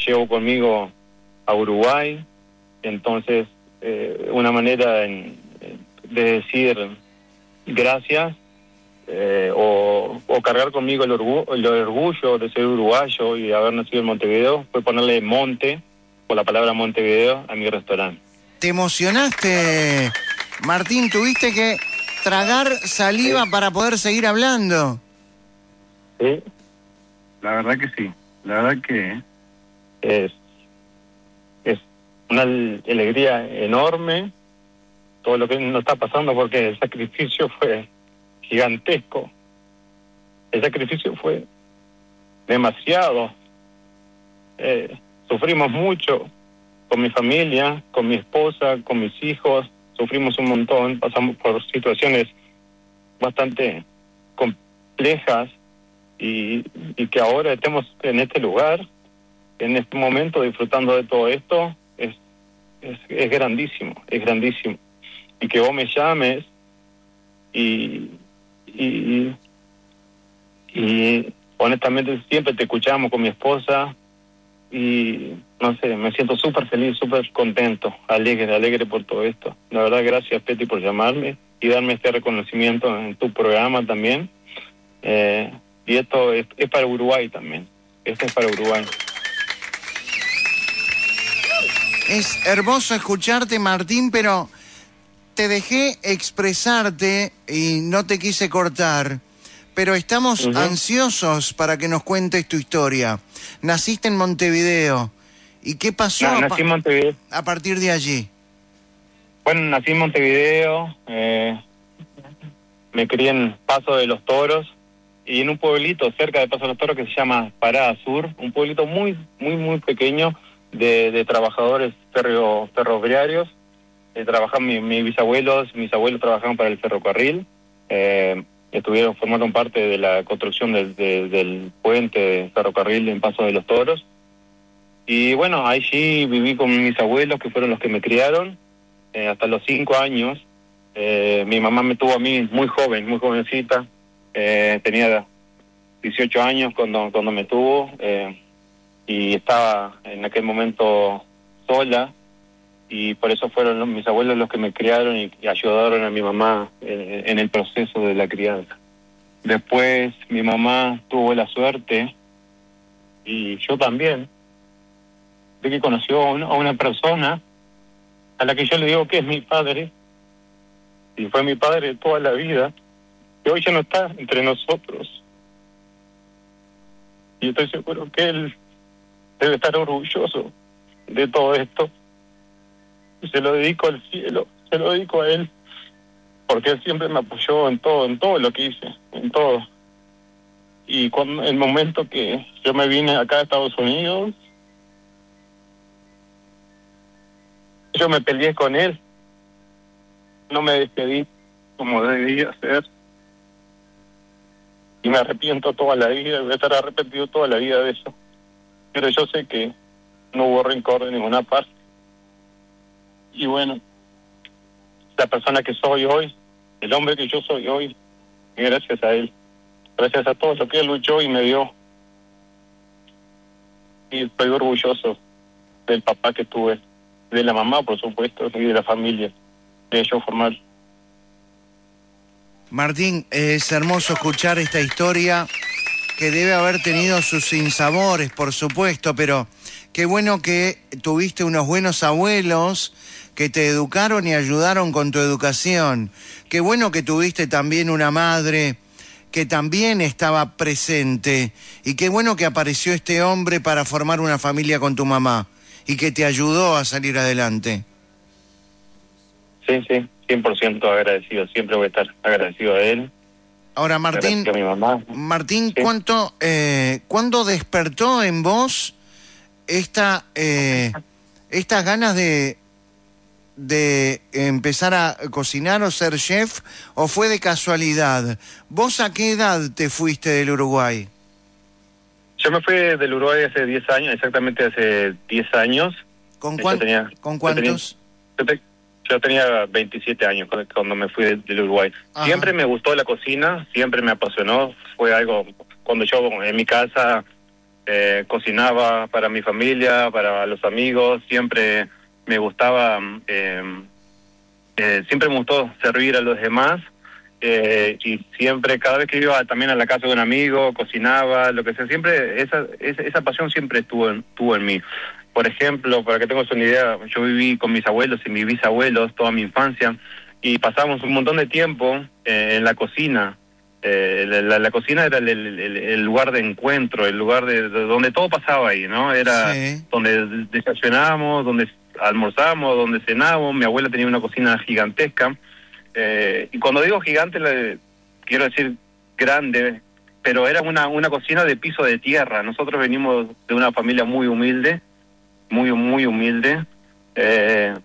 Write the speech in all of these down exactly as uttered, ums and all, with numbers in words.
llevo conmigo a Uruguay. Entonces, eh, una manera en, de decir gracias, eh, o, o cargar conmigo el, orgu el orgullo de ser uruguayo y de haber nacido en Montevideo, fue ponerle Monte, por la palabra Montevideo, a mi restaurante. ¿Te emocionaste, Martín? ¿Tuviste que tragar saliva Sí. para poder seguir hablando? Sí, la verdad que sí. La verdad que es, es una alegría enorme todo lo que nos está pasando, porque el sacrificio fue gigantesco. El sacrificio fue demasiado. Eh, sufrimos mucho con mi familia, con mi esposa, con mis hijos. Sufrimos un montón, pasamos por situaciones bastante complejas, y, y que ahora estemos en este lugar, en este momento, disfrutando de todo esto, es, es, es grandísimo, es grandísimo. Y que vos me llames y, y, y honestamente siempre te escuchamos con mi esposa y no sé, me siento súper feliz, súper contento, alegre, alegre por todo esto. La verdad, gracias, Peti, por llamarme y darme este reconocimiento en tu programa también. Eh, y esto es, es para Uruguay también. Esto es para Uruguay. Es hermoso escucharte, Martín, pero te dejé expresarte y no te quise cortar. Pero estamos Uh-huh. ansiosos para que nos cuentes tu historia. Naciste en Montevideo. ¿Y qué pasó Na, a, nací pa en Montevideo. a partir de allí? Bueno, nací en Montevideo, eh, me crié en Paso de los Toros y en un pueblito cerca de Paso de los Toros que se llama Parada Sur, un pueblito muy, muy, muy pequeño de, de trabajadores ferro, ferroviarios. Eh, trabajaban mi, mis bisabuelos, mis abuelos trabajaban para el ferrocarril, eh, estuvieron, formaron parte de la construcción del, de, del puente de ferrocarril en Paso de los Toros. Y bueno, allí viví con mis abuelos, que fueron los que me criaron, eh, hasta los cinco años. Eh, mi mamá me tuvo a mí muy joven, muy jovencita, eh, tenía dieciocho años cuando, cuando me tuvo, eh, y estaba en aquel momento sola, y por eso fueron los, mis abuelos los que me criaron y, y ayudaron a mi mamá eh, en el proceso de la crianza. Después mi mamá tuvo la suerte, y yo también, de que conoció a una, a una persona a la que yo le digo que es mi padre, y fue mi padre toda la vida, que hoy ya no está entre nosotros. Y estoy seguro que él debe estar orgulloso de todo esto. Y se lo dedico al cielo, se lo dedico a él, porque él siempre me apoyó en todo, en todo lo que hice, en todo. Y cuando el momento que yo me vine acá a Estados Unidos, yo me peleé con él, no me despedí como debía ser, y me arrepiento toda la vida, voy a estar arrepentido toda la vida de eso. Pero yo sé que no hubo rencor de ninguna parte. Y bueno, la persona que soy hoy, el hombre que yo soy hoy, gracias a él, gracias a todo lo que él luchó y me dio. Y estoy orgulloso del papá que tuve, de la mamá, por supuesto, y de la familia, de ellos formar. Martín, es hermoso escuchar esta historia que debe haber tenido sus sinsabores, por supuesto, pero qué bueno que tuviste unos buenos abuelos que te educaron y ayudaron con tu educación. Qué bueno que tuviste también una madre que también estaba presente. Y qué bueno que apareció este hombre para formar una familia con tu mamá y que te ayudó a salir adelante. Sí, sí, cien por ciento agradecido. Siempre voy a estar agradecido a él. Ahora, Martín, Agradecido a mi mamá. Martín, Sí. ¿cuánto, eh, ¿cuándo despertó en vos esta, eh, estas ganas de, de empezar a cocinar o ser chef, o fue de casualidad? ¿Vos a qué edad te fuiste del Uruguay? Yo me fui del Uruguay hace diez años, exactamente hace diez años. ¿Con, Yo cuán, tenía, ¿con yo tenía, cuántos? yo, te, yo tenía veintisiete años cuando, cuando me fui del, del Uruguay. Ajá. Siempre me gustó la cocina, siempre me apasionó. Fue algo, cuando yo en mi casa eh, cocinaba para mi familia, para los amigos, siempre me gustaba, eh, eh, siempre me gustó servir a los demás, eh, y siempre, cada vez que iba también a la casa de un amigo, cocinaba, lo que sea, siempre esa esa, esa pasión siempre estuvo en, estuvo en mí. Por ejemplo, para que tengas una idea, yo viví con mis abuelos y mis bisabuelos toda mi infancia y pasamos un montón de tiempo eh, en la cocina. Eh, la, la, la cocina era el, el, el lugar de encuentro, el lugar de, de donde todo pasaba ahí, ¿no? Era Sí. donde desayunábamos, donde almorzábamos, donde cenábamos. Mi abuela tenía una cocina gigantesca. Eh, y cuando digo gigante, le, quiero decir grande, pero era una, una cocina de piso de tierra. Nosotros venimos de una familia muy humilde, muy, muy humilde. Eh,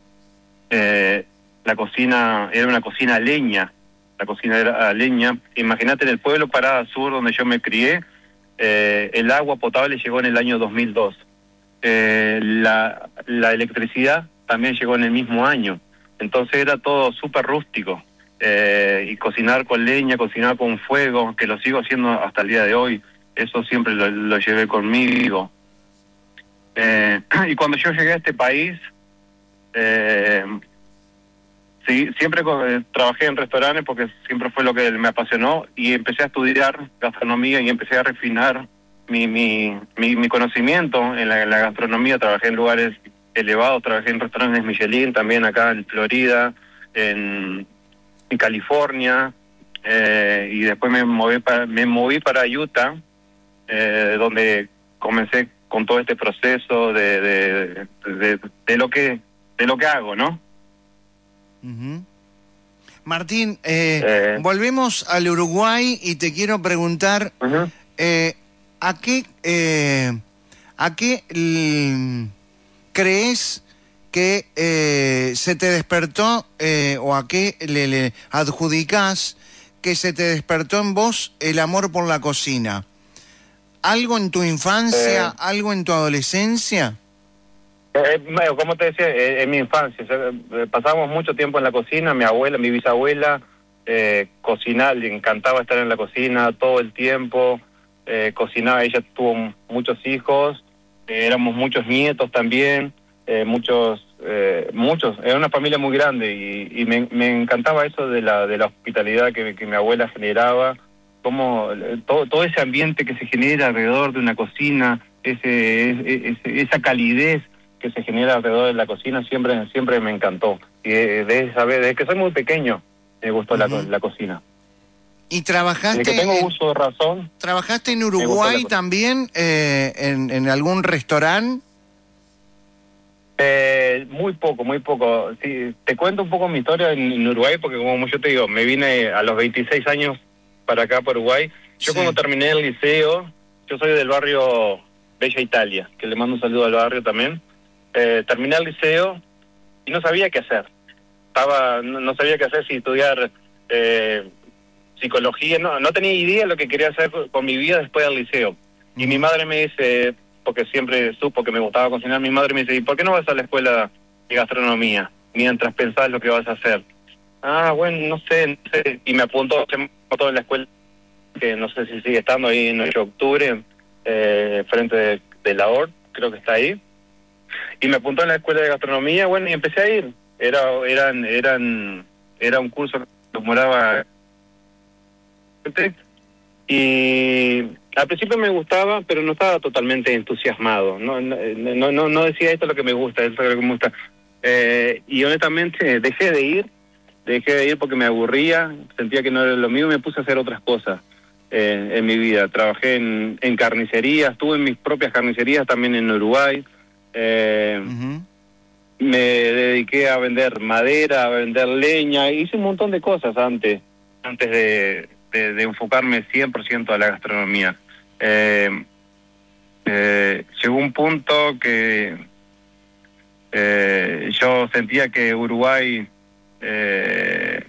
eh, la cocina era una cocina a leña, la cocina era a leña. Imagínate, en el pueblo Parada Sur, donde yo me crié, eh, el agua potable llegó en el año dos mil dos. Eh, la, la electricidad también llegó en el mismo año. Entonces era todo súper rústico. Eh, y cocinar con leña, cocinar con fuego, que lo sigo haciendo hasta el día de hoy, eso siempre lo, lo llevé conmigo. Eh, y cuando yo llegué a este país, eh, sí, siempre eh, trabajé en restaurantes porque siempre fue lo que me apasionó, y empecé a estudiar gastronomía y empecé a refinar mi mi, mi, mi conocimiento en la, en la gastronomía. Trabajé en lugares elevados, trabajé en restaurantes Michelin, también acá en Florida, en, en California, eh, y después me moví para, me moví para Utah, eh, donde comencé con todo este proceso de, de, de, de, de lo que de lo que hago, ¿no? Uh-huh. Martín, eh, Eh, volvemos al Uruguay y te quiero preguntar, uh-huh. eh, ¿a qué, eh, a qué l- crees que eh, se te despertó, eh, o a qué le, le adjudicás que se te despertó en vos el amor por la cocina? ¿Algo en tu infancia, eh, algo en tu adolescencia? Eh, bueno, como te decía, eh, en mi infancia, o sea, eh, pasábamos mucho tiempo en la cocina. Mi abuela, mi bisabuela, eh, cocinaba, le encantaba estar en la cocina todo el tiempo, eh, cocinaba. Ella tuvo m- muchos hijos, eh, éramos muchos nietos también, eh, muchos, eh, muchos, era una familia muy grande, y, y me, me encantaba eso de la, de la hospitalidad que, que mi abuela generaba, como eh, todo, todo ese ambiente que se genera alrededor de una cocina, ese, ese, esa calidez que se genera alrededor de la cocina, siempre siempre me encantó. Y de esa vez, desde que soy muy pequeño, me gustó la, Uh-huh. la cocina. ¿Y Desde que tengo trabajaste en, uso de razón, trabajaste en me gustó la Uruguay cocina. también, eh, en, en algún restaurante? Eh, muy poco, muy poco. Sí, te cuento un poco mi historia en, en Uruguay, porque como yo te digo, me vine a los veintiséis años para acá, para Uruguay. Yo cuando Sí. terminé el liceo, yo soy del barrio Bella Italia, que le mando un saludo al barrio también. Eh, terminé el liceo y no sabía qué hacer. Estaba, no, no sabía qué hacer, si estudiar eh, psicología, no, no tenía idea de lo que quería hacer con, con mi vida después del liceo. Y mi Uh-huh. madre me dice, porque siempre supo que me gustaba cocinar, mi madre me dice, ¿y por qué no vas a la escuela de gastronomía mientras pensás lo que vas a hacer? Ah, bueno, no sé, no sé. Y me apuntó, se me apuntó en la escuela, que no sé si sigue estando ahí en ocho de octubre, eh, frente de, de la O R, creo que está ahí. Y me apuntó en la escuela de gastronomía, bueno, y empecé a ir. Era, eran, eran, era un curso que demoraba. Y al principio me gustaba, pero no estaba totalmente entusiasmado. No, no, no, no, no decía esto es lo que me gusta, esto es lo que me gusta. Eh, y honestamente dejé de ir, dejé de ir porque me aburría, sentía que no era lo mío, y me puse a hacer otras cosas eh, en mi vida. Trabajé en, en carnicerías, estuve en mis propias carnicerías también en Uruguay. Eh, Uh-huh. Me dediqué a vender madera, a vender leña, hice un montón de cosas antes, antes de, de, de enfocarme cien por ciento a la gastronomía. Eh, eh, llegó un punto que eh, yo sentía que Uruguay eh,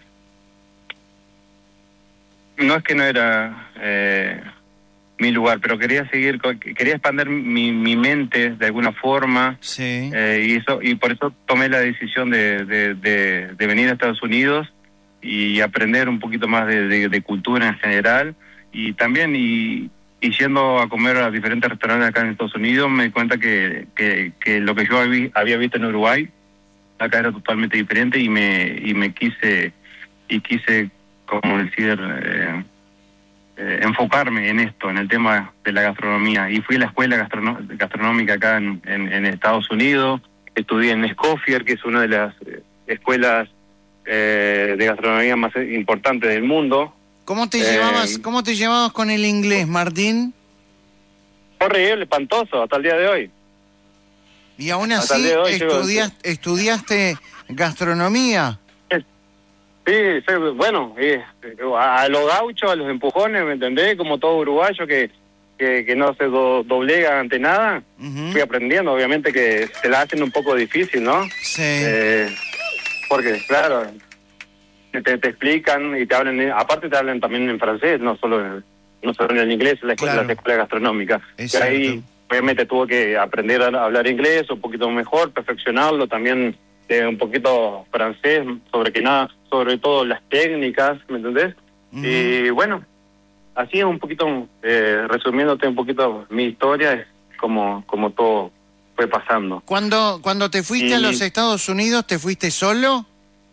no es que no era eh, mi lugar, pero quería seguir, quería expandir mi, mi mente de alguna forma. Sí. Eh, y eso y por eso tomé la decisión de, de, de, de venir a Estados Unidos y aprender un poquito más de, de, de cultura en general, y también y, y yendo a comer a diferentes restaurantes acá en Estados Unidos, me di cuenta que, que, que lo que yo habí, había visto en Uruguay, acá era totalmente diferente y me y me quise, y quise, como decir, eh, eh, enfocarme en esto, en el tema de la gastronomía. Y fui a la escuela gastrono gastronómica acá en, en, en Estados Unidos, estudié en Escoffier, que es una de las eh, escuelas eh, de gastronomía más importantes del mundo. ¿Cómo te, eh, llevabas, ¿Cómo te llevabas con el inglés, Martín? Horrible, espantoso, hasta el día de hoy. Y aún Hasta el así día de hoy, estudias, yo- estudiaste gastronomía. Sí, sí, bueno, eh, a, a los gauchos, a los empujones, ¿me entendés? Como todo uruguayo que, que, que no se do, doblega ante nada. Ujú. Fui aprendiendo, obviamente que se la hacen un poco difícil, ¿no? Sí. Eh, porque, claro, te, te explican y te hablan, en- aparte te hablan también en francés, no solo en, no solo en el inglés, en la escuela, Claro. las escuelas gastronómicas. Es Y ahí, cierto. obviamente, tuve que aprender a hablar inglés un poquito mejor, perfeccionarlo, también eh, un poquito francés, sobre que nada, sobre todo las técnicas, ¿me entendés? Ujú. Y bueno, así es un poquito, eh, resumiéndote un poquito mi historia, es como, como todo fue pasando. Cuando, cuando te fuiste Y- a los Estados Unidos, ¿te fuiste solo?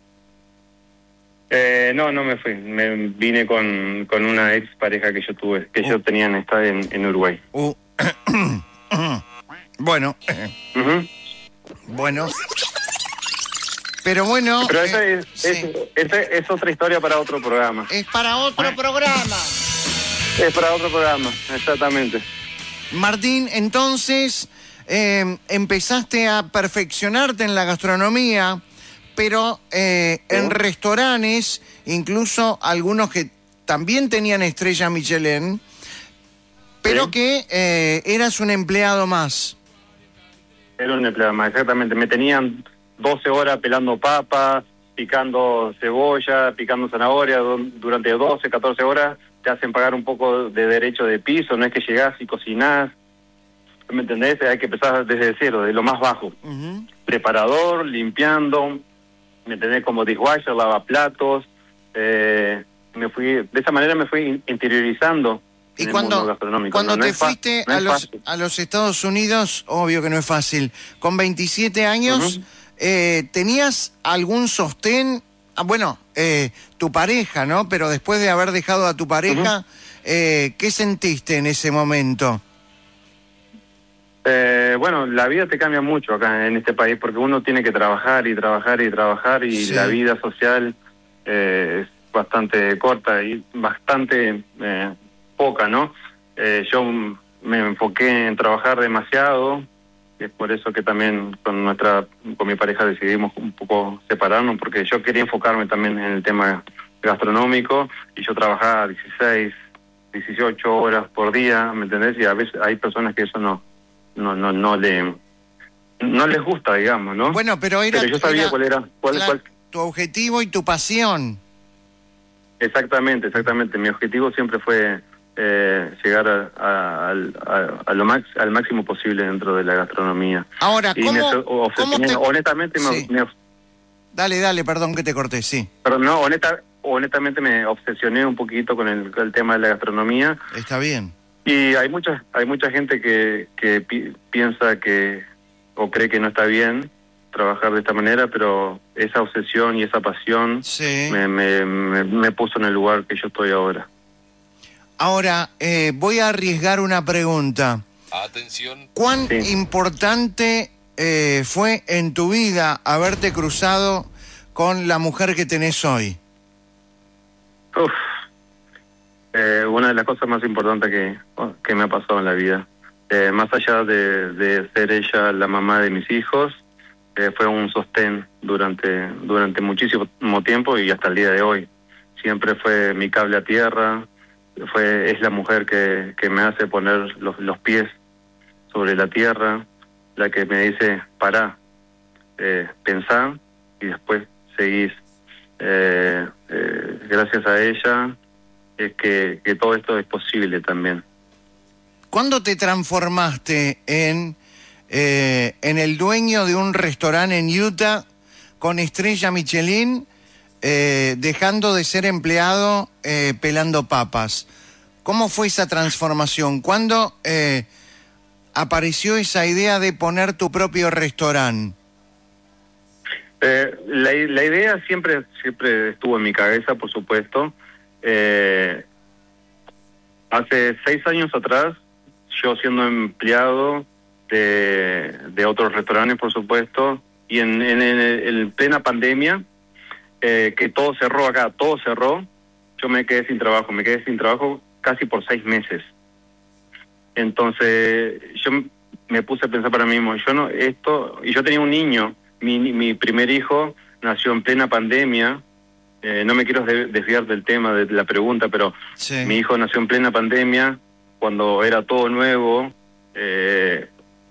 Eh, no, no me fui. Me vine con, con una ex pareja que yo tuve, que yo tenía en esta en, en Uruguay. Uh, bueno, Ujú. bueno. Pero bueno, Pero esa eh, es, sí. es, esa es otra historia para otro programa. Es para otro programa. Es para otro programa, exactamente. Martín, entonces eh, empezaste a perfeccionarte en la gastronomía, pero eh, en Sí. restaurantes, incluso algunos que también tenían estrella Michelin, pero Sí. que eh, eras un empleado más. Era un empleado más, exactamente. Me tenían doce horas pelando papas, picando cebolla, picando zanahoria, du- durante doce, catorce horas te hacen pagar un poco de derecho de piso, no es que llegás y cocinás, ¿me entendés? Hay que empezar desde cero, de lo más bajo. Ujú. Preparador, limpiando, ¿me entendés? Como dishwasher, lavaplatos, eh, me fui, de esa manera me fui in- interiorizando Y en el mundo cuando, gastronómico. cuando No, no te es fa- fuiste no a, es los, fácil. a los Estados Unidos, obvio que no es fácil, con veintisiete años, Ujú. eh, ¿tenías algún sostén? Ah, bueno, eh, tu pareja, ¿no? Pero después de haber dejado a tu pareja, eh, ¿qué sentiste en ese momento? Eh, bueno, la vida te cambia mucho acá en este país porque uno tiene que trabajar y trabajar y trabajar y Sí. la vida social eh, es bastante corta y bastante eh, poca, ¿no? Eh, yo me enfoqué en trabajar demasiado, y es por eso que también con nuestra, con mi pareja decidimos un poco separarnos porque yo quería enfocarme también en el tema gastronómico y yo trabajaba dieciséis, dieciocho horas por día, ¿me entendés? Y a veces hay personas que eso no no no no le no les gusta, digamos, ¿no? Bueno, pero era, Pero yo sabía era, cuál era cuál, claro, cuál tu objetivo y tu pasión. exactamente, exactamente. Mi objetivo siempre fue eh, llegar a, a, al- a- a lo max, al máximo posible dentro de la gastronomía. Ahora, Y me ¿cómo, so- ¿cómo obsesioné, te...? honestamente me, Sí. me Dale, dale, perdón que te corté, sí. perdón, no, honesta, honestamente me obsesioné un poquito con el, con el tema de la gastronomía. Está bien. Y hay mucha hay mucha gente que, que pi- piensa que o cree que no está bien trabajar de esta manera, pero esa obsesión y esa pasión Sí. me, me, me, me puso en el lugar que yo estoy ahora. Ahora, eh, voy a arriesgar una pregunta. Atención. ¿Cuán Sí. importante eh, fue en tu vida haberte cruzado con la mujer que tenés hoy? Uf, eh, una de las cosas más importantes que, que me ha pasado en la vida. Eh, más allá de, de ser ella la mamá de mis hijos, eh, fue un sostén durante, durante muchísimo tiempo y hasta el día de hoy. Siempre fue mi cable a tierra, fue, es la mujer que, que me hace poner los, los pies sobre la tierra, la que me dice, pará, eh, pensá y después seguís. Eh, eh, gracias a ella es que, que todo esto es posible también. ¿Cuándo te transformaste en, eh, en el dueño de un restaurante en Utah con estrella Michelin, eh, dejando de ser empleado eh, pelando papas? ¿Cómo fue esa transformación? ¿Cuándo eh, apareció esa idea de poner tu propio restaurante? Eh, la, la idea siempre, siempre estuvo en mi cabeza, por supuesto. Eh, hace seis años atrás, yo siendo empleado de, de otros restaurantes, por supuesto, y en, en, en, en plena pandemia, eh, que todo cerró acá, todo cerró, yo me quedé sin trabajo, me quedé sin trabajo casi por seis meses. Entonces, yo me puse a pensar para mí mismo, yo no, esto, y yo tenía un niño, mi, mi primer hijo nació en plena pandemia, eh, no me quiero desviar del tema, de la pregunta, pero Sí. Mi hijo nació en plena pandemia, cuando era todo nuevo. Eh,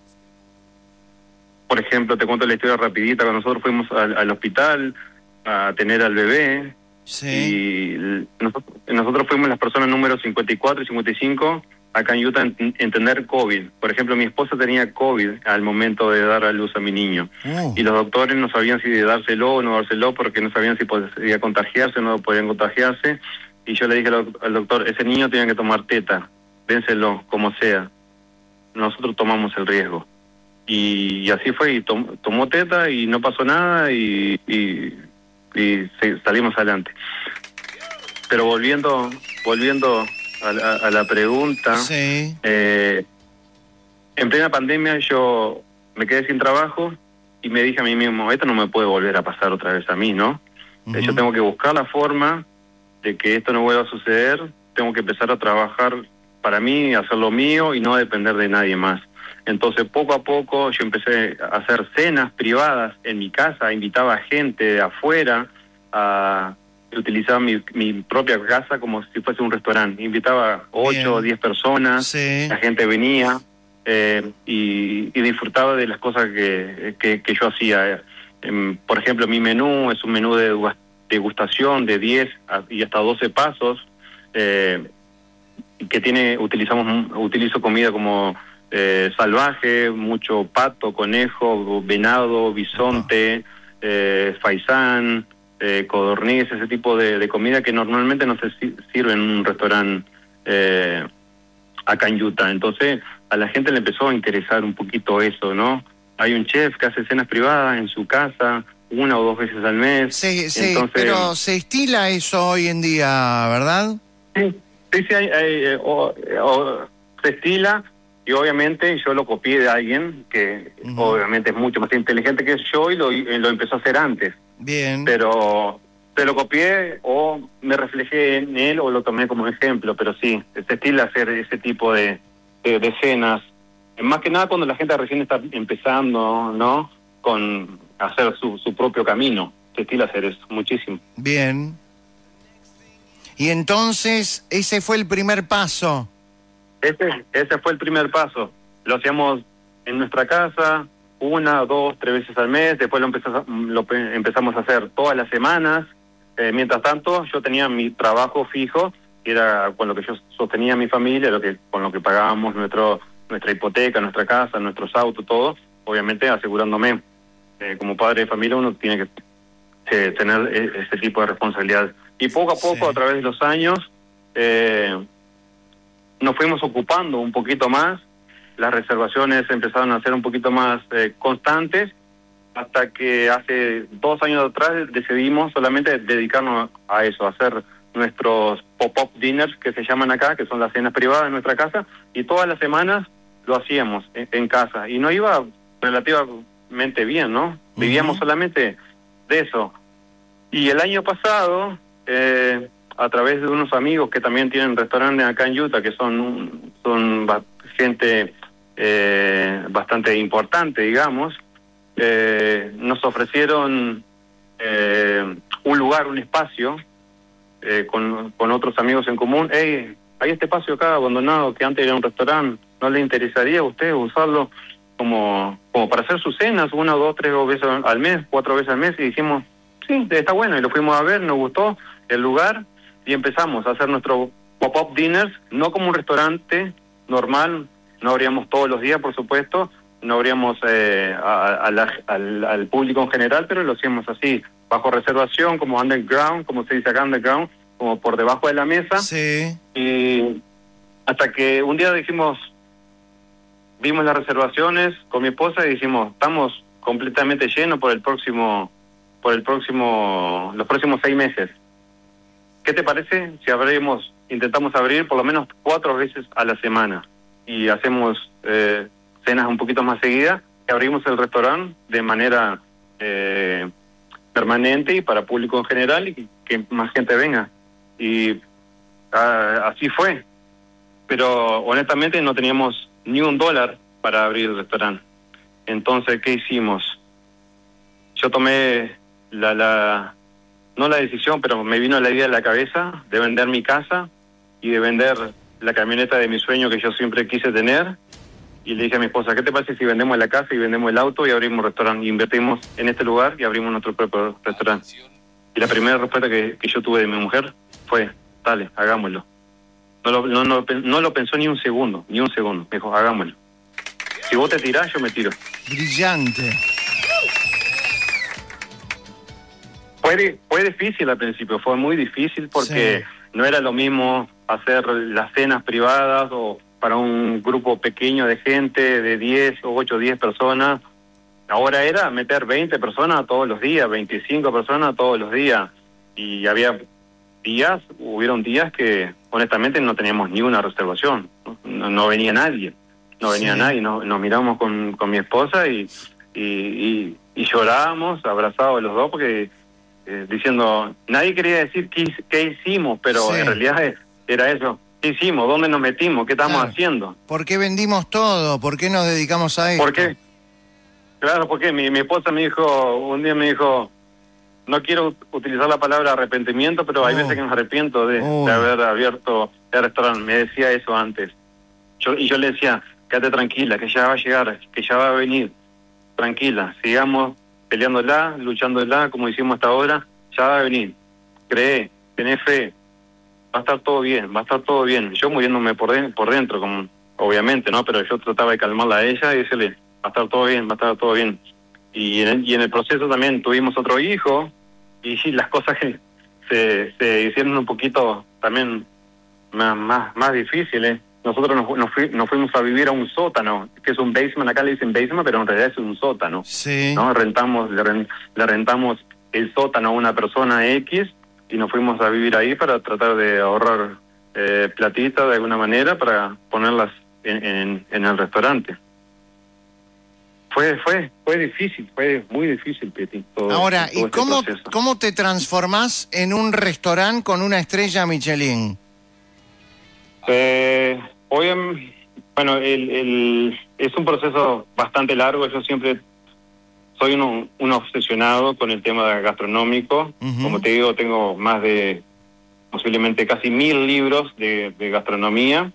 por ejemplo, te cuento la historia rapidita, cuando nosotros fuimos al, al hospital a tener al bebé, Sí. y nosotros, nosotros fuimos las personas número cincuenta y cuatro y cincuenta y cinco acá en Utah en, en tener COVID. Por ejemplo, mi esposa tenía COVID al momento de dar a luz a mi niño. Uh. Y los doctores no sabían si dárselo o no dárselo, porque no sabían si podía contagiarse o no podían contagiarse. Y yo le dije al, al doctor, ese niño tiene que tomar teta, dénselo, como sea. Nosotros tomamos el riesgo. Y, y así fue, y tom, tomó teta y no pasó nada, y, y, y salimos adelante. Pero volviendo, volviendo a la, a la pregunta, sí. eh, en plena pandemia yo me quedé sin trabajo y me dije a mí mismo, esto no me puede volver a pasar otra vez a mí, ¿no? Uh-huh. eh, yo tengo que buscar la forma de que esto no vuelva a suceder, tengo que empezar a trabajar para mí, hacer lo mío y no depender de nadie más. Entonces, poco a poco yo empecé a hacer cenas privadas en mi casa, invitaba a gente de afuera, a utilizaba mi, mi propia casa como si fuese un restaurante. Invitaba ocho o diez personas, sí. La gente venía eh, y, y disfrutaba de las cosas que, que, que yo hacía. Eh, por ejemplo, mi menú es un menú de degustación de diez y hasta doce pasos, eh, que tiene, utilizamos, utilizo comida como eh, salvaje, mucho pato, conejo, venado, bisonte, eh, faisán, eh, codorniz, ese tipo de, de comida que normalmente no se sirve en un restaurante eh, acá en Utah. Entonces a la gente le empezó a interesar un poquito eso, ¿no? Hay un chef que hace cenas privadas en su casa una o dos veces al mes. Sí, sí, Entonces, pero se estila eso hoy en día, ¿verdad? Sí, sí, sí hay, hay, eh, o, o, se estila, y obviamente yo lo copié de alguien que uh-huh. obviamente es mucho más inteligente que yo y lo, lo empezó a hacer antes. Bien. Pero se lo copié o me reflejé en él o lo tomé como ejemplo, pero sí, se estila hacer ese tipo de, de, de escenas. Más que nada cuando la gente recién está empezando, ¿no? Con hacer su, su propio camino. Se estila hacer eso, muchísimo. Bien. Y entonces, ese fue el primer paso. Ese, ese fue el primer paso. Lo hacíamos en nuestra casa, una, dos, tres veces al mes. Después lo, empezamos, lo empezamos a hacer todas las semanas. Eh, mientras tanto, yo tenía mi trabajo fijo, que era con lo que yo sostenía a mi familia, lo que, con lo que pagábamos nuestro, nuestra hipoteca, nuestra casa, nuestros autos, todo. Obviamente asegurándome. Eh, como padre de familia uno tiene que eh, tener ese tipo de responsabilidad. Y poco a poco, sí. a través de los años, eh, nos fuimos ocupando un poquito más. Las reservaciones empezaron a ser un poquito más eh, constantes, hasta que hace dos años atrás decidimos solamente dedicarnos a eso, a hacer nuestros pop-up dinners, que se llaman acá, que son las cenas privadas en nuestra casa, y todas las semanas lo hacíamos en, en casa. Y nos iba relativamente bien, ¿no? Vivíamos uh-huh. solamente de eso. Y el año pasado, eh, a través de unos amigos que también tienen restaurantes acá en Utah, que son, son gente eh, bastante importante, digamos, eh, nos ofrecieron eh, un lugar, un espacio, eh, con, con otros amigos en común. Hey, hay este espacio acá abandonado que antes era un restaurante, ¿no le interesaría a usted usarlo como, como para hacer sus cenas, una, dos, tres veces al mes, cuatro veces al mes? Y dijimos, sí, está bueno, y lo fuimos a ver, nos gustó el lugar, y empezamos a hacer nuestros pop-up dinners, no como un restaurante normal, no abríamos todos los días, por supuesto, no abríamos eh, a, a la, al, al público en general, pero lo hacíamos así, bajo reservación, como underground, como se dice acá, underground, como por debajo de la mesa. Sí. Y, Hasta que un día dijimos, vimos las reservaciones con mi esposa y dijimos, estamos completamente llenos por el próximo, por el próximo, los próximos seis meses. ¿Qué te parece si abrimos, intentamos abrir por lo menos cuatro veces a la semana y hacemos eh, cenas un poquito más seguidas y abrimos el restaurante de manera eh, permanente y para público en general y que más gente venga? Y ah, así fue. Pero honestamente no teníamos ni un dólar para abrir el restaurante. Entonces, ¿qué hicimos? Yo tomé la, la, no la decisión, pero me vino la idea a la cabeza de vender mi casa y de vender la camioneta de mi sueño que yo siempre quise tener. Y le dije a mi esposa, ¿qué te parece si vendemos la casa y vendemos el auto y abrimos un restaurante? Y invertimos en este lugar y abrimos nuestro propio restaurante. Y la primera respuesta que, que yo tuve de mi mujer fue, dale, hagámoslo. No lo, no, no, no lo pensó ni un segundo, ni un segundo. Me dijo, hagámoslo. Si vos te tirás, yo me tiro. Brillante. Fue, fue difícil al principio, fue muy difícil porque sí. No era lo mismo hacer las cenas privadas o para un grupo pequeño de gente de diez o ocho o diez personas. Ahora era meter veinte personas todos los días, veinticinco personas todos los días. Y había días, hubieron días que honestamente no teníamos ni una reservación, no, no venía nadie, no venía sí. nadie, no, nos miramos con, con mi esposa y, y, y, y llorábamos abrazados los dos porque eh, diciendo, nadie quería decir qué, qué hicimos, pero sí. en realidad era eso, ¿qué hicimos? ¿Dónde nos metimos? ¿Qué estamos claro. haciendo? ¿Por qué vendimos todo? ¿Por qué nos dedicamos a esto? ¿Por qué? Claro, porque mi, mi esposa me dijo, un día me dijo, no quiero utilizar la palabra arrepentimiento, pero oh. hay veces que me arrepiento de, oh. de haber abierto el restaurante. Me decía eso antes. Yo, y yo le decía, quédate tranquila, que ya va a llegar, que ya va a venir. Tranquila, sigamos peleándola, luchándola, como hicimos hasta ahora, ya va a venir. Cree, tenés fe, va a estar todo bien, va a estar todo bien. Yo muriéndome por, de, por dentro, como, obviamente, ¿no? Pero yo trataba de calmarla a ella y decirle, va a estar todo bien, va a estar todo bien. Y en el, y en el proceso también tuvimos otro hijo, y sí, las cosas que se, se hicieron un poquito también más, más, más difíciles. Nosotros nos, nos, fui, nos fuimos a vivir a un sótano, que es un basement, acá le dicen basement, pero en realidad es un sótano. Sí. ¿No? Rentamos, le, rent, le rentamos el sótano a una persona X y nos fuimos a vivir ahí para tratar de ahorrar eh, platita de alguna manera para ponerlas en, en, en el restaurante. Fue, fue, fue difícil, fue muy difícil, Peti. Todo, Ahora, todo ¿y este cómo, proceso. cómo te transformás en un restaurante con una estrella Michelin? Eh, hoy, en, bueno, el, el, es un proceso bastante largo. Yo siempre soy uno, un obsesionado con el tema gastronómico. Uh-huh. Como te digo, tengo más de posiblemente casi mil libros de, de gastronomía.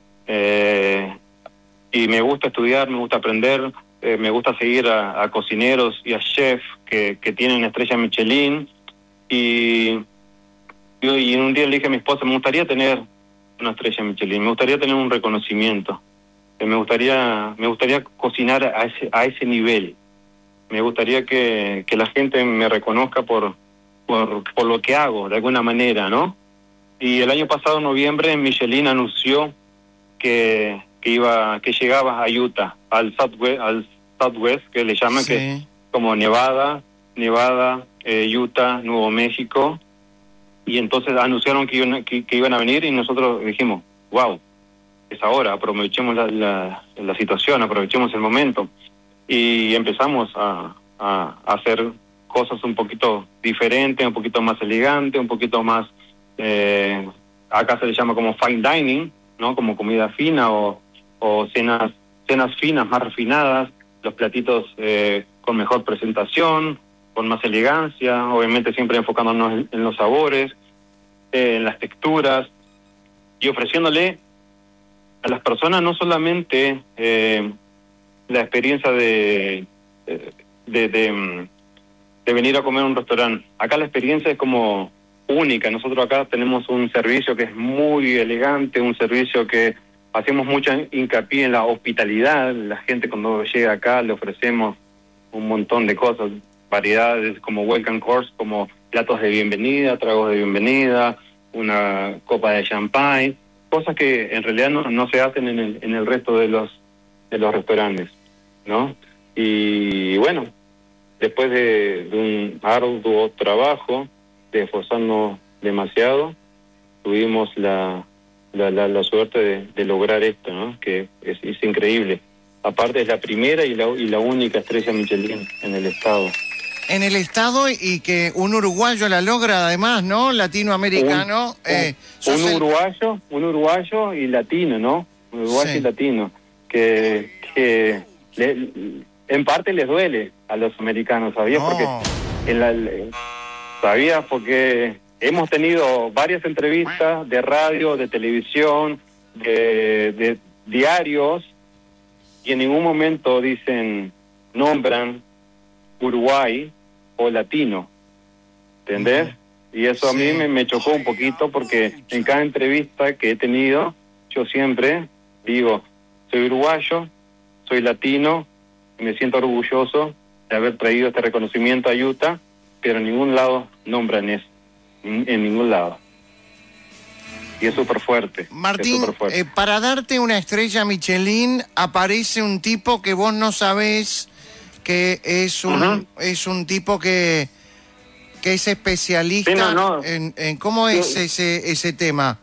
Eh, y me gusta estudiar, me gusta aprender. Eh, me gusta seguir a, a cocineros y a chefs que, que tienen estrella Michelin y, y, y un día le dije a mi esposa, me gustaría tener una estrella Michelin, me gustaría tener un reconocimiento, eh, me gustaría me gustaría cocinar a ese, a ese nivel, me gustaría que, que la gente me reconozca por, por, por lo que hago, de alguna manera, ¿no? Y el año pasado, en noviembre, Michelin anunció que... que iba, que llegaba a Utah, al Southwest, al Southwest que le llaman, sí. que es como Nevada, Nevada, eh, Utah, Nuevo México, y entonces anunciaron que iban, que, que iban a venir y nosotros dijimos, wow, es ahora, aprovechemos la, la, la situación, aprovechemos el momento, y empezamos a, a, a hacer cosas un poquito diferentes, un poquito más elegantes, un poquito más, eh, acá se le llama como fine dining, ¿no? Como comida fina o o cenas cenas finas, más refinadas, los platitos eh, con mejor presentación, con más elegancia, obviamente siempre enfocándonos en, en los sabores, eh, en las texturas, y ofreciéndole a las personas no solamente eh, la experiencia de de, de de venir a comer a un restaurante. Acá la experiencia es como única. Nosotros acá tenemos un servicio que es muy elegante, un servicio que hacemos mucho hincapié en la hospitalidad. La gente cuando llega acá le ofrecemos un montón de cosas, variedades como welcome course, como platos de bienvenida, tragos de bienvenida, una copa de champagne, cosas que en realidad no, no se hacen en el, en el resto de los, de los restaurantes, ¿no? Y bueno, después de, de un arduo trabajo, de esforzarnos demasiado, tuvimos la, la, la, la suerte de, de lograr esto, ¿no? Que es, es increíble. Aparte es la primera y la, y la única estrella Michelin en el estado. En el estado, y que un uruguayo la logra además, ¿no? Latinoamericano. Un, Eh, un, un el... uruguayo, un uruguayo y latino, ¿no? Un uruguayo sí. y latino. Que, que le, en parte les duele a los americanos, ¿sabías? No. Porque en la, ¿sabías? Porque hemos tenido varias entrevistas de radio, de televisión, de, de diarios, y en ningún momento dicen, nombran Uruguay o latino, ¿entendés? Y eso a mí me, me chocó un poquito, porque en cada entrevista que he tenido, yo siempre digo, soy uruguayo, soy latino, y me siento orgulloso de haber traído este reconocimiento a Utah, pero en ningún lado nombran eso, en, en ningún lado. Y es súper fuerte. Martín, fuerte. Eh, para darte una estrella Michelin, aparece un tipo que vos no sabés que es un, uh-huh. es un tipo que, que es especialista sí, no, no. En, en... ¿Cómo es sí. ese, ese tema?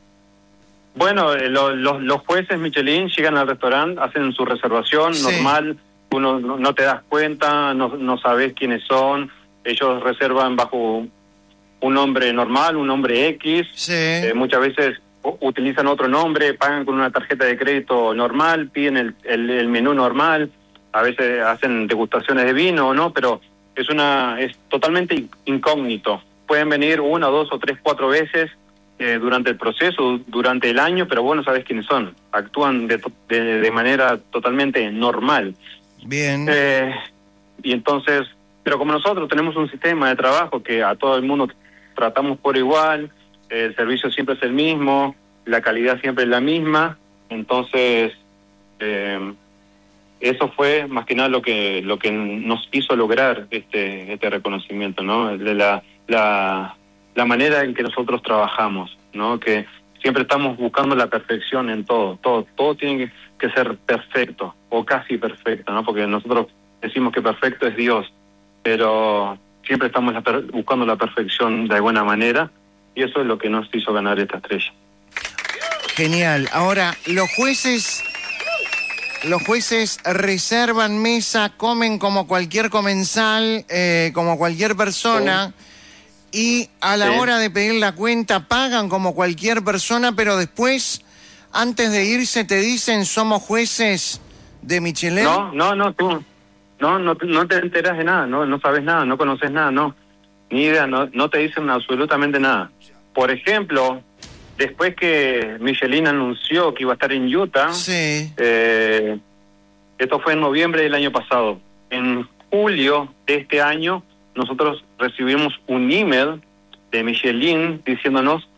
Bueno, eh, lo, lo, los jueces Michelin llegan al restaurante, hacen su reservación sí. normal, uno no, no te das cuenta, no, no sabés quiénes son, ellos reservan bajo un nombre normal, un nombre X, sí. eh, muchas veces utilizan otro nombre, pagan con una tarjeta de crédito normal, piden el, el, el menú normal, a veces hacen degustaciones de vino, ¿no? Pero es una es totalmente incógnito. Pueden venir una, dos o tres, cuatro veces eh, durante el proceso, durante el año, pero vos no sabés quiénes son. Actúan de, de, de manera totalmente normal. Bien. Eh, y entonces, pero como nosotros tenemos un sistema de trabajo que a todo el mundo tratamos por igual, el servicio siempre es el mismo, la calidad siempre es la misma, entonces eh, eso fue más que nada lo que lo que nos hizo lograr este este reconocimiento, ¿no? De la la la manera en que nosotros trabajamos, ¿no? Que siempre estamos buscando la perfección en todo, todo todo tiene que, que ser perfecto o casi perfecto, ¿no? Porque nosotros decimos que perfecto es Dios, pero siempre estamos la per- buscando la perfección de alguna manera, y eso es lo que nos hizo ganar esta estrella. Genial. Ahora, los jueces, los jueces reservan mesa, comen como cualquier comensal, eh, como cualquier persona, sí. y a la sí. hora de pedir la cuenta pagan como cualquier persona, pero después, antes de irse, te dicen, somos jueces de Michelin. No, no, no, tú... No, no, no te enteras de nada, no, no sabes nada, no conoces nada, no, ni idea, no, no te dicen absolutamente nada. Por ejemplo, después que Michelin anunció que iba a estar en Utah, sí. eh, esto fue en noviembre del año pasado. En julio de este año, nosotros recibimos un email de Michelin diciéndonos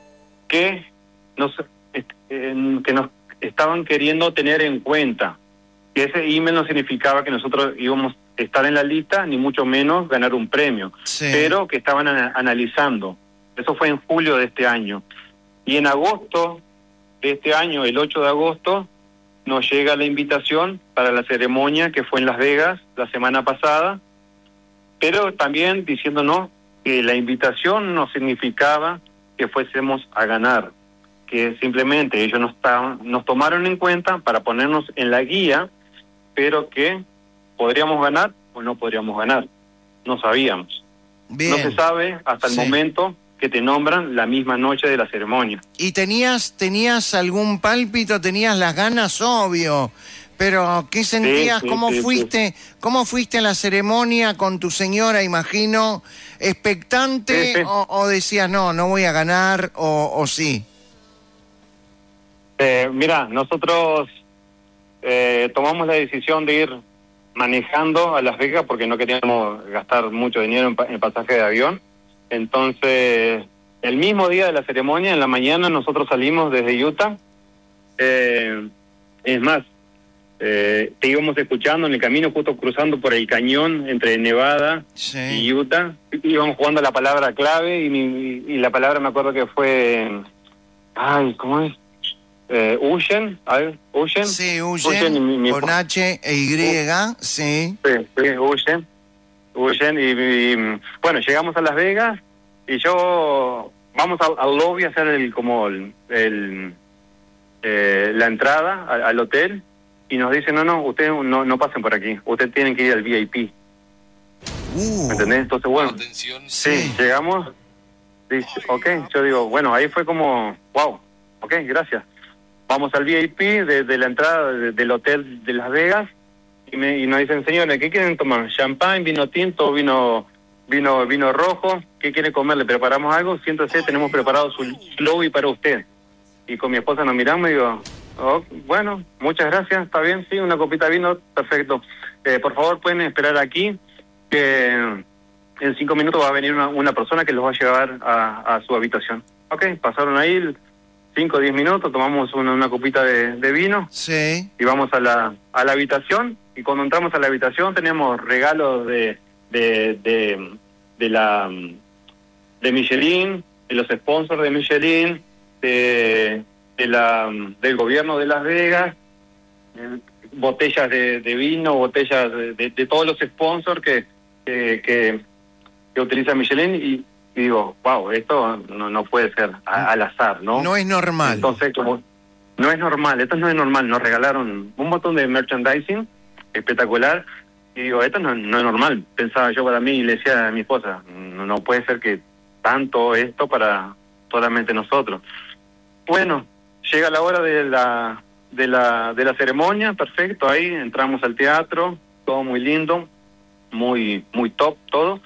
que nos, eh, que nos estaban queriendo tener en cuenta. Que ese email no significaba que nosotros íbamos a estar en la lista, ni mucho menos ganar un premio, sí. pero que estaban ana- analizando. Eso fue en julio de este año. Y en agosto de este año, el ocho de agosto, nos llega la invitación para la ceremonia que fue en Las Vegas la semana pasada, pero también diciéndonos que la invitación no significaba que fuésemos a ganar, que simplemente ellos nos, taban, nos tomaron en cuenta para ponernos en la guía, pero que podríamos ganar o no podríamos ganar. No sabíamos. Bien. No se sabe hasta sí. el momento que te nombran la misma noche de la ceremonia. ¿Y tenías tenías algún pálpito, tenías las ganas? Obvio. Pero, ¿qué sentías? Sí, sí, ¿Cómo sí, fuiste sí. cómo fuiste a la ceremonia con tu señora, imagino? ¿Expectante Sí, sí. O, o decías, no, no voy a ganar, o, o sí? Eh, mira, nosotros eh, tomamos la decisión de ir manejando a Las Vegas porque no queríamos gastar mucho dinero en, pa- en pasaje de avión. Entonces, el mismo día de la ceremonia, en la mañana, nosotros salimos desde Utah. Eh, es más, eh, te íbamos escuchando en el camino, justo cruzando por el cañón entre Nevada sí. y Utah. Íbamos jugando la palabra clave y, mi, y la palabra me acuerdo que fue... Ay, ¿cómo es? eh, huyen, a ver, huyen. Sí, Huyen huyen, y mi, mi con esposa- H e Y, sí. Sí, sí, huyen, huyen y, y, bueno, llegamos a Las Vegas y yo vamos al, al lobby a hacer el como el, el, eh, la entrada al, al hotel y nos dicen no, no, ustedes no, no pasen por aquí, ustedes tienen que ir al V I P, Uh, ¿me entendés? Entonces bueno, Atención. sí, sí. llegamos, dice, ok, yo digo, bueno, ahí fue como, wow, ok, gracias. Vamos al V I P de, de la entrada de, del hotel de Las Vegas y, me, y nos dicen, señores, ¿qué quieren tomar? ¿Champagne, vino tinto, vino vino vino rojo? ¿Qué quiere comer? ¿Le preparamos algo? Siéntese, tenemos preparado su lobby para usted. Y con mi esposa nos miramos y digo, oh, bueno, muchas gracias, está bien, sí, una copita de vino, perfecto. Eh, por favor, pueden esperar aquí, que en cinco minutos va a venir una, una persona que los va a llevar a, a su habitación. Ok, pasaron ahí cinco o diez minutos, tomamos una, una copita de, de vino Sí. y vamos a la a la habitación. Y cuando entramos a la habitación teníamos regalos de de de, de la de Michelin, de los sponsors de Michelin, de, de la del gobierno de Las Vegas, eh, botellas de, de vino, botellas de, de, de todos los sponsors que que, que, que utiliza Michelin y, y digo, wow, esto no, no puede ser a, al azar, ¿no? No es normal. Entonces, como no es normal, esto no es normal, nos regalaron un montón de merchandising espectacular y digo, esto no, no es normal, pensaba yo para mí y le decía a mi esposa, no, no puede ser que tanto esto para solamente nosotros. Bueno, llega la hora de la de la de la ceremonia, perfecto, ahí entramos al teatro, todo muy lindo, muy muy top todo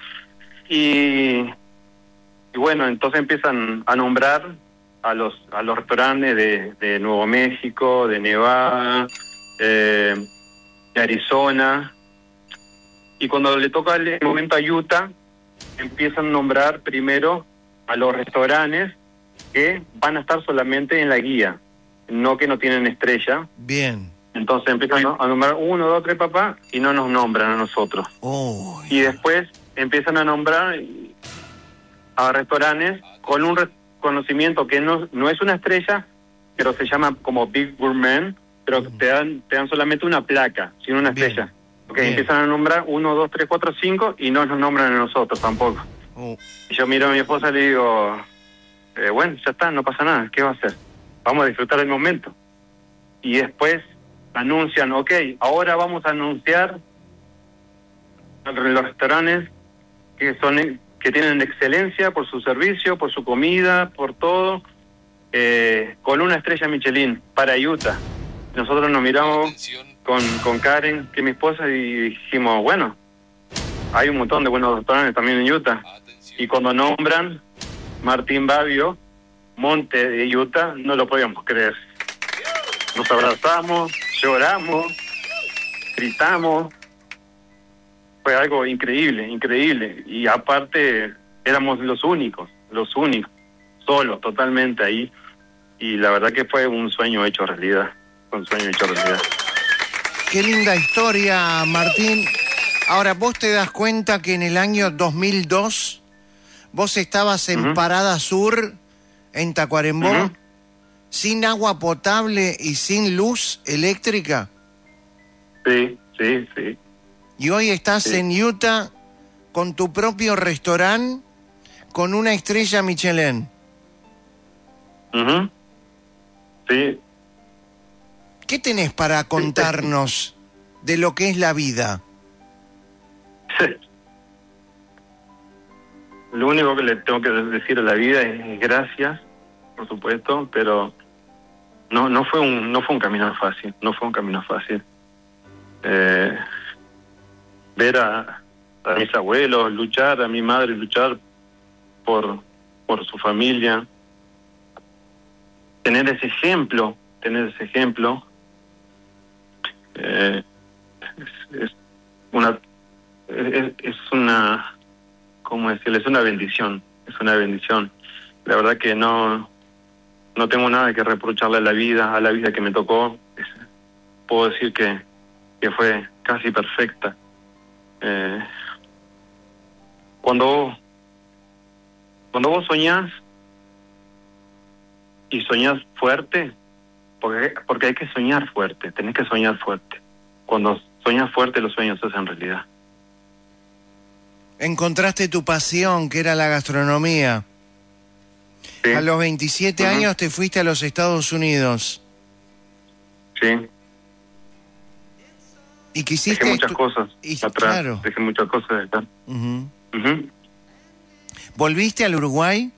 y, y bueno, entonces empiezan a nombrar a los a los restaurantes de, de Nuevo México, de Nevada, eh, de Arizona, y cuando le toca el momento a Utah empiezan a nombrar primero a los restaurantes que van a estar solamente en la guía, no que no tienen estrella. Bien. Entonces empiezan a nombrar uno, dos, tres papás y no nos nombran a nosotros. Oh, Y después empiezan a nombrar a restaurantes con un reconocimiento que no, no es una estrella, pero se llama como Big Gourmet, pero te dan te dan solamente una placa, sin una Bien. estrella. Ok, Bien. empiezan a nombrar uno, dos, tres, cuatro, cinco y no nos nombran a nosotros tampoco. oh. Y yo miro a mi esposa y le digo, eh, bueno, ya está, no pasa nada, ¿qué va a hacer? Vamos a disfrutar el momento. Y después anuncian, ok, ahora vamos a anunciar los restaurantes que son que tienen excelencia por su servicio, por su comida, por todo, eh, con una estrella Michelin para Utah. Nosotros nos miramos Atención. con, con Karen, que es mi esposa, y dijimos, bueno, hay un montón de buenos restaurantes también en Utah. Atención. Y cuando nombran Martín Babbio, Monte de Utah, no lo podíamos creer. Nos abrazamos, lloramos, gritamos. Fue algo increíble, increíble. Y aparte, éramos los únicos, los únicos, solos, totalmente ahí. Y la verdad que fue un sueño hecho realidad. Fue un sueño hecho realidad. Qué linda historia, Martín. Ahora, ¿vos te das cuenta que en el año dos mil dos vos estabas en Ujú. Parada Sur, en Tacuarembó, Ujú. sin agua potable y sin luz eléctrica? Sí, sí, sí. Y hoy estás Sí. en Utah con tu propio restaurante con una estrella Michelin. Ujú. Sí. ¿Qué tenés para contarnos de lo que es la vida? Lo único que le tengo que decir a la vida es gracias, por supuesto, pero no no fue un no fue un camino fácil, no fue un camino fácil. Eh, ver a, a mis abuelos luchar, a mi madre luchar por por su familia, tener ese ejemplo, tener ese ejemplo, eh, es, es una es, es una ¿cómo decirlo? Es una bendición, es una bendición. La verdad que no no tengo nada que reprocharle a la vida, a la vida que me tocó. Es, puedo decir que, que fue casi perfecta. Eh, cuando vos, cuando vos soñás y soñás fuerte, porque, porque hay que soñar fuerte, tenés que soñar fuerte. Cuando soñas fuerte, los sueños se hacen realidad. Encontraste tu pasión, que era la gastronomía. ¿Sí? A los veintisiete Uh-huh. años te fuiste a los Estados Unidos. Sí. Y quisiste... Dejé muchas estu- cosas y, atrás, claro. dejé muchas cosas acá. Uh-huh. Uh-huh. ¿Volviste al Uruguay?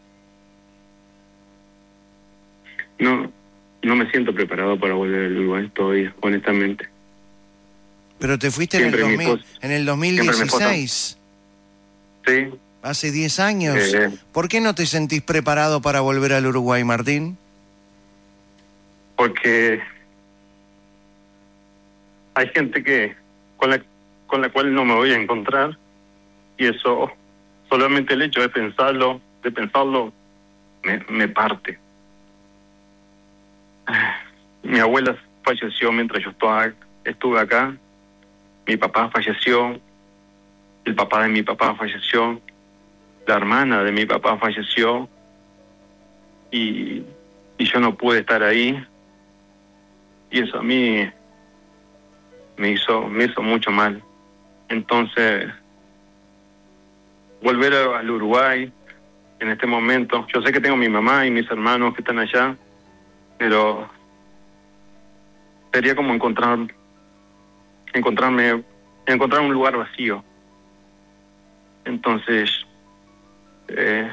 No, no me siento preparado para volver al Uruguay todavía, honestamente. Pero te fuiste en el, Siempre mi dos mil, esposa- en el siempre mi esposa- dos mil dieciséis, Sí, hace diez años. Eh. ¿Por qué no te sentís preparado para volver al Uruguay, Martín? porque hay gente que con la con la cual no me voy a encontrar, y eso, solamente el hecho de pensarlo, de pensarlo, me, me parte. Mi abuela falleció mientras yo estaba, estuve acá, mi papá falleció, el papá de mi papá falleció, la hermana de mi papá falleció, y, y yo no pude estar ahí, y eso a mí me hizo, me hizo mucho mal. Entonces, volver a- al Uruguay en este momento, yo sé que tengo mi mamá y mis hermanos que están allá, pero sería como encontrar, encontrarme, encontrar un lugar vacío. Entonces, eh,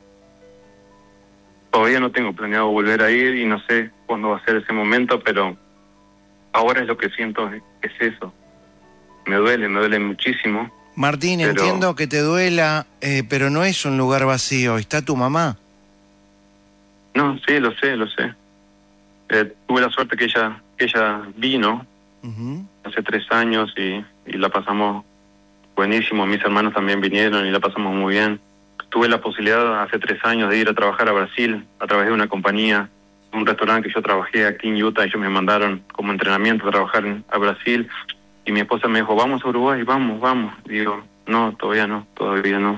todavía no tengo planeado volver a ir y no sé cuándo va a ser ese momento, pero ahora es lo que siento, es, es eso. Me duele, me duele muchísimo. Martín, Pero- entiendo que te duela, eh, pero no es un lugar vacío, está tu mamá. No, sí, lo sé, lo sé. Eh, tuve la suerte que ella, que ella vino Uh-huh. hace tres años y, y la pasamos buenísimo. Mis hermanos también vinieron y la pasamos muy bien. Tuve la posibilidad hace tres años de ir a trabajar a Brasil a través de una compañía, un restaurante que yo trabajé aquí en Utah. Ellos me mandaron como entrenamiento a trabajar en- a Brasil, y mi esposa me dijo, vamos a Uruguay, vamos, vamos. Y digo, no, todavía no, todavía no.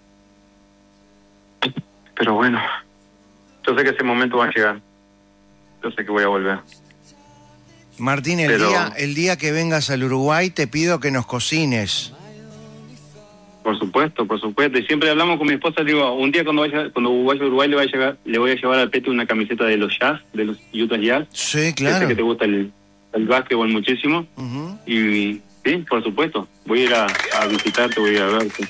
Pero bueno, yo sé que ese momento va a llegar. Yo sé que voy a volver. Martín, el, Pero- día, el día que vengas al Uruguay te pido que nos cocines. Por supuesto, por supuesto. Y siempre hablamos con mi esposa, digo, un día cuando vaya, cuando vaya a Uruguay le voy a llevar, le voy a llevar al Pete una camiseta de los Jazz, de los Utah Jazz. Sí, Que sé claro. que te gusta el, el básquetbol muchísimo. Uh-huh. Y sí, por supuesto. Voy a ir a, a visitarte, voy a ir a verte.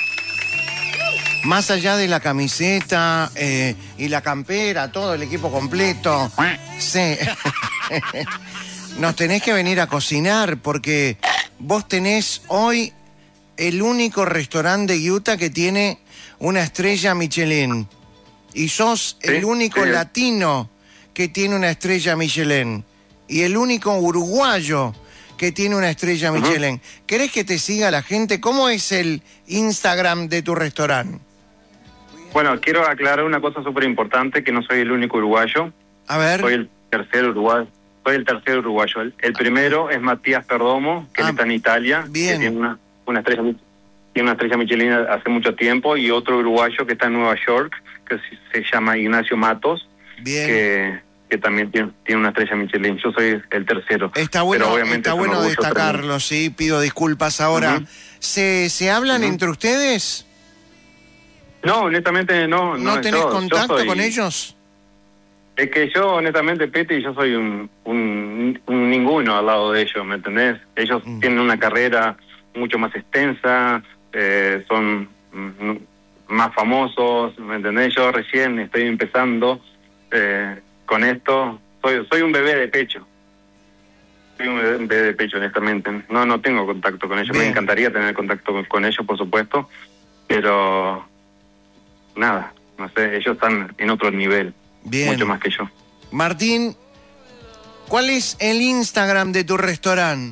Más allá de la camiseta eh, y la campera, todo el equipo completo. Sí. Nos tenés que venir a cocinar porque vos tenés hoy el único restaurante de Utah que tiene una estrella Michelin. Y sos Sí, el único sí. latino que tiene una estrella Michelin. Y el único uruguayo que tiene una estrella Ujú. Michelin. ¿Querés que te siga la gente? ¿Cómo es el Instagram de tu restaurante? Bueno, quiero aclarar una cosa súper importante, que no soy el único uruguayo. A ver. Soy el tercer uruguayo. Soy el tercer uruguayo. El, el primero es Matías Perdomo, que Ah, él está en Italia. bien. Que tiene una, una estrella tiene una estrella Michelin hace mucho tiempo, y otro uruguayo que está en Nueva York, que se, se llama Ignacio Matos, Bien. que, que también tiene, tiene una estrella Michelin. Yo soy el tercero. Está bueno, Pero obviamente está es un bueno orgullo destacarlo, sí, pido disculpas ahora. Ujú. ¿Se, ¿Se hablan Ujú. entre ustedes? tremendo. No, honestamente no. ¿No, no tenés yo- yo contacto soy- con ellos? Es que yo, honestamente, Pete, yo soy un, un, un ninguno al lado de ellos, ¿me entendés? Ellos Mm. tienen una carrera mucho más extensa, eh, son mm, más famosos, ¿me entendés? Yo recién estoy empezando eh, con esto. Soy soy un bebé de pecho. Soy un bebé, un bebé de pecho, honestamente. No, no tengo contacto con ellos. Bien. Me encantaría tener contacto con, con ellos, por supuesto, pero nada, no sé, ellos están en otro nivel. Bien. Mucho más que yo. Martín, ¿cuál es el Instagram de tu restaurante?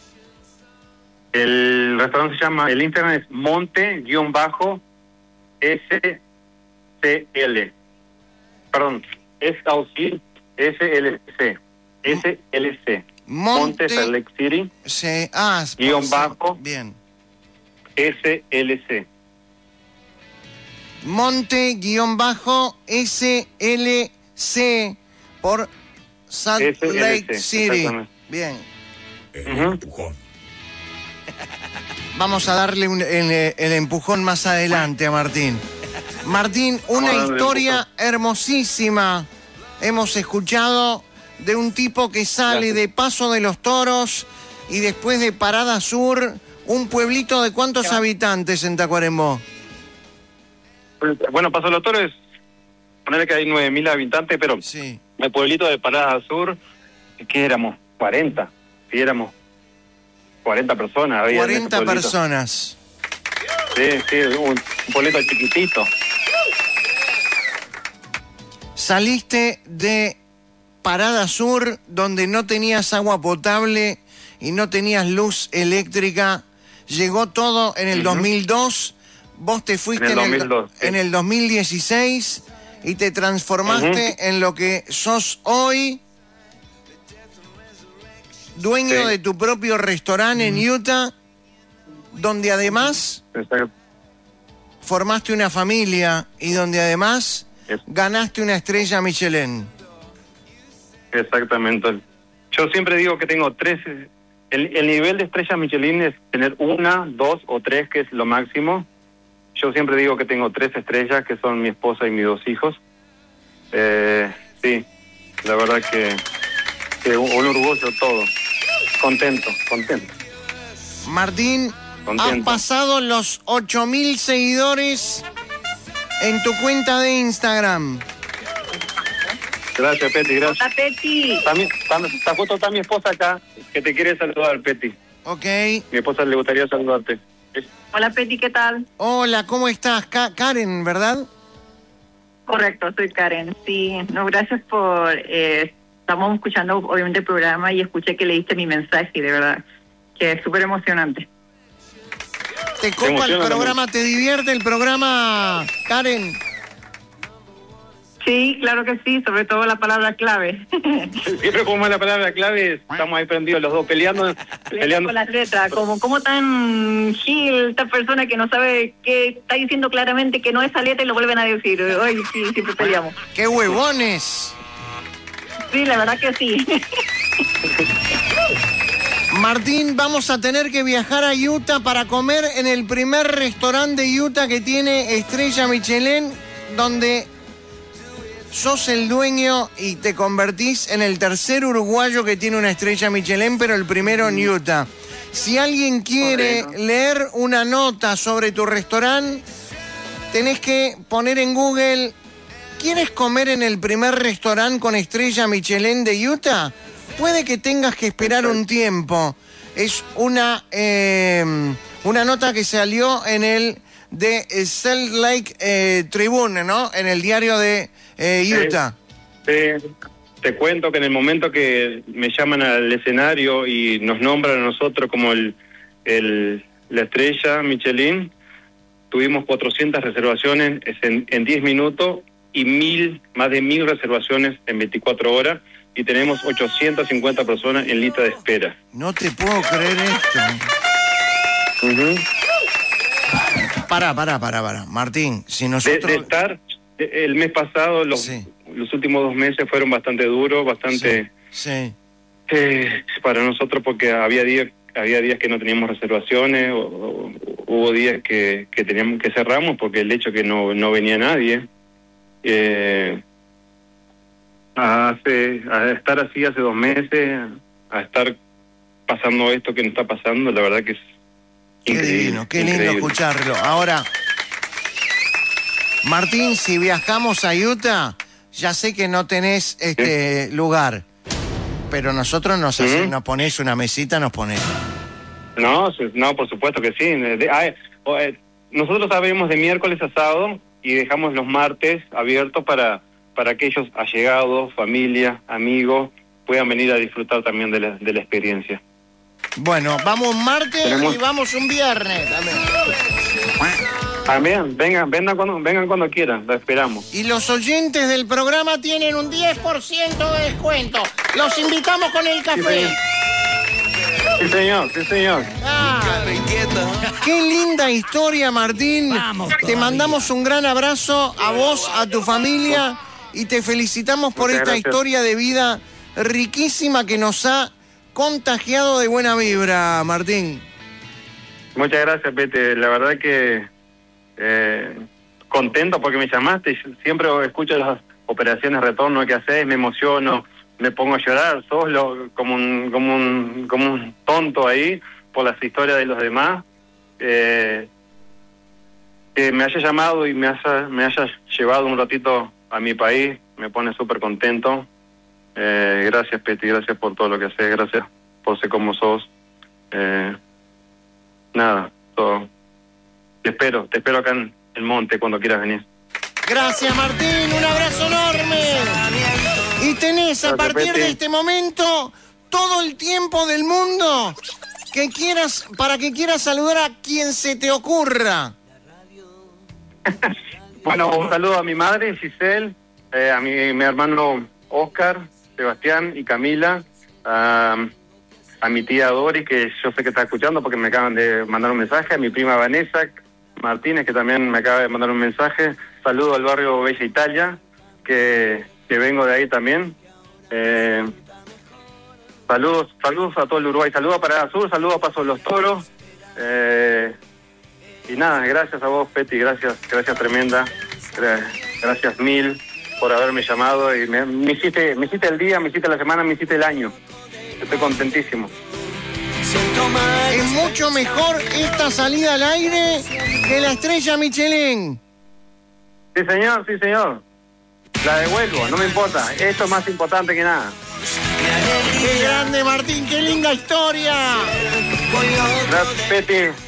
El restaurante se llama, el Instagram es monte-s c l. Perdón, es auxil S L C. S L C. Monte Monte... Salt Lake City, Se, ah, Guión por- bajo. Bien. S L C. Monte-S L C por Salt S L C, Lake City. exactamente. Bien. El Ujú. empujón. Vamos a darle un- el, el empujón más adelante a Martín. Martín, una Vamos a darle el historia hermosísima. Hemos escuchado de un tipo que sale Gracias. de Paso de los Toros y después de Parada Sur, un pueblito de cuántos habitantes en Tacuarembó. Bueno, Paso de los Toros es ponerle que hay nueve mil habitantes, pero Sí. el pueblito de Parada Sur, ¿qué éramos? cuarenta. Sí, éramos cuarenta personas. Había en ese cuarenta pueblito. personas. Sí, sí, un, un pueblito chiquitito. Saliste de Parada Sur, donde no tenías agua potable y no tenías luz eléctrica. Llegó todo en el Ujú. dos mil dos. Vos te fuiste En en el el, dos mil dos, sí. en el dos mil dieciséis y te transformaste Ujú. en lo que sos hoy, dueño Sí. de tu propio restaurante en Utah, donde además Exacto. formaste una familia y donde además Es- ganaste una estrella Michelin. Exactamente. Yo siempre digo que tengo tres. eh, El, el nivel de estrella Michelin es tener una, dos o tres, que es lo máximo. Yo siempre digo que tengo tres estrellas, que son mi esposa y mis dos hijos. Eh, sí, la verdad que, que un, un orgullo todo. Contento, contento. Martín, Contento. has pasado los ocho mil seguidores en tu cuenta de Instagram. Gracias, Peti, gracias. Hola, Peti. También, también, está justo está mi esposa acá, que te quiere saludar, Peti. Ok. Mi esposa le gustaría saludarte. Hola, Peti, ¿qué tal? Hola, ¿cómo estás? Ka- Karen, ¿verdad? Correcto, soy Karen. Sí, no, gracias por... Eh, estamos escuchando, obviamente, el programa y escuché que leíste mi mensaje, de verdad, que es súper emocionante. ¿Te copa el emociona programa? ¿Te divierte el programa, Karen? Sí, claro que sí, sobre todo la palabra clave. Siempre como es la palabra clave, estamos ahí prendidos los dos peleando, peleando. Con las letras, como, como tan gil, esta persona que no sabe qué está diciendo claramente que no es esa letra y lo vuelven a decir. Hoy sí, siempre peleamos. ¡Qué huevones! Sí, la verdad que sí. Martín, vamos a tener que viajar a Utah para comer en el primer restaurante de Utah que tiene estrella Michelin, donde sos el dueño y te convertís en el tercer uruguayo que tiene una estrella Michelin, pero el primero en Utah. Si alguien quiere Correcto. leer una nota sobre tu restaurante, tenés que poner en Google, ¿quieres comer en el primer restaurante con estrella Michelin de Utah? Puede que tengas que esperar un tiempo. Es una, eh, una nota que salió en el de Salt Lake eh, Tribune, ¿no? En el diario de eh, Utah. Te, te cuento que en el momento que me llaman al escenario y nos nombran a nosotros como el, el la estrella Michelin, tuvimos cuatrocientas reservaciones en, en diez minutos y mil, más de mil reservaciones en veinticuatro horas, y tenemos ochocientas cincuenta personas en lista de espera. No te puedo creer esto. Ujú. Pará, pará, pará, pará. Martín, si De, nosotros... de estar, eh, el mes pasado, los, Sí. los últimos dos meses fueron bastante duros, bastante Sí. eh, para nosotros, porque había días había días que no teníamos reservaciones, o, o- hubo días que, que teníamos que cerramos porque el hecho que no, no venía nadie. Eh, hace, a estar así hace dos meses, a estar pasando esto que nos está pasando, la verdad que es Qué increíble, divino, qué lindo increíble. escucharlo. Ahora, Martín, si viajamos a Utah, ya sé que no tenés este lugar, pero nosotros nos, hace- Ujú. nos ponés una mesita, nos ponés. No, su- no, por supuesto que sí. De- ah, eh, o, eh, nosotros abrimos de miércoles a sábado y dejamos los martes abiertos para, para aquellos allegados, familia, amigos, puedan venir a disfrutar también de la, de la experiencia. Bueno, vamos martes Tenemos- y vamos un viernes también. También, vengan, vengan cuando, vengan cuando quieran, la esperamos. Y los oyentes del programa tienen un diez por ciento de descuento. Los invitamos con el café. Sí, señor, sí, señor. Ah, qué linda historia, Martín. Vamos Te todavía. mandamos un gran abrazo a vos, a tu familia, y te felicitamos por Muchas esta gracias. historia de vida riquísima que nos ha contagiado de buena vibra, Martín. Muchas gracias, Pete. La verdad que eh, contento porque me llamaste. Siempre escucho las operaciones de retorno que haces, me emociono, me pongo a llorar solo, como un, como un, como un tonto ahí, por las historias de los demás. Eh, que me haya llamado y me haya, me haya llevado un ratito a mi país, me pone súper contento. Eh, gracias, Peti, gracias por todo lo que haces, gracias por ser como sos. Eh, nada, todo. Te espero, te espero acá en el monte cuando quieras venir. Gracias, Martín, un abrazo enorme. Y tenés a Gracias, partir Peti. de este momento todo el tiempo del mundo que quieras, para que quieras saludar a quien se te ocurra. Bueno, un saludo a mi madre, Giselle, eh, a mi, mi hermano Oscar, Sebastián y Camila, a, a mi tía Dori, que yo sé que está escuchando porque me acaban de mandar un mensaje, a mi prima Vanessa Martínez, que también me acaba de mandar un mensaje. Saludo al barrio Bella Italia, que, que vengo de ahí también. Eh, saludos saludos a todo el Uruguay, saludos a Parada Sur, saludos a Paso de los Toros. Eh, y nada, gracias a vos, Peti, gracias, gracias tremenda, gracias mil por haberme llamado y me, me hiciste, me hiciste el día, me hiciste la semana, me hiciste el año. Estoy contentísimo. Es mucho mejor esta salida al aire que la estrella Michelin. Sí, señor, sí, señor. La devuelvo, no me importa. Esto es más importante que nada. ¡Qué grande, Martín! ¡Qué linda historia! Gracias, Peti.